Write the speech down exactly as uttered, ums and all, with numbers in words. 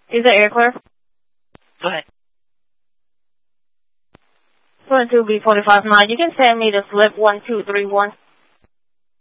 Is the air clear? Go ahead. twenty-two B forty-five nine. You can send me the slip one two three one.